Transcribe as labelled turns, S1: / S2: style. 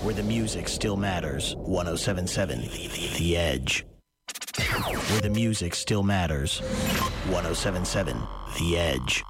S1: where the music still matters. 107.7 The Edge. Where the music still matters. 107.7 The Edge.